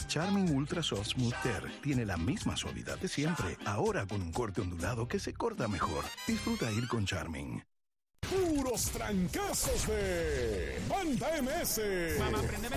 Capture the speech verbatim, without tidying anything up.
Charmin Ultra Soft Smooth Tear tiene la misma suavidad de siempre, ahora con un corte ondulado que se corta mejor. Disfruta ir con Charmin. Puros trancazos de Banda M S. Mamá, préndeme